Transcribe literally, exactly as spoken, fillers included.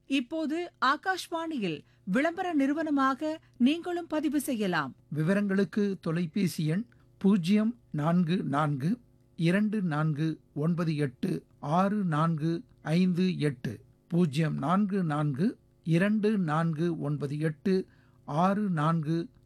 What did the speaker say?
இப்போது ஆகாஷ்வாணியில் விளம்பர நிறுவனமாக நீங்களும் பதிவு செய்யலாம். விவரங்களுக்கு தொலைபேசி எண் பூஜ்ஜியம் நான்கு நான்கு இரண்டு நான்கு ஒன்பது எட்டு ஆறு நான்கு ஐந்து எட்டு பூஜ்ஜியம் நான்கு நான்கு இரண்டு நான்கு ஒன்பது எட்டு ஆறு நான்கு